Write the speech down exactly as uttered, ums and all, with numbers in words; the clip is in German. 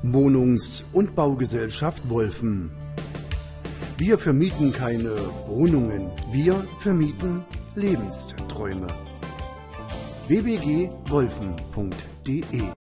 Wohnungs- und Baugesellschaft Wolfen. Wir vermieten keine Wohnungen, wir vermieten Lebensträume. w b g wolfen punkt de